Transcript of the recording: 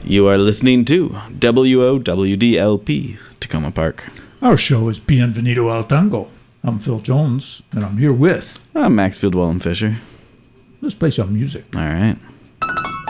You are listening to WOWDLP, Tacoma Park. Our show is Bienvenido al Tango. I'm Phil Jones, and I'm here with... I'm Maxfield Wallen Fisher. Let's play some music. All right.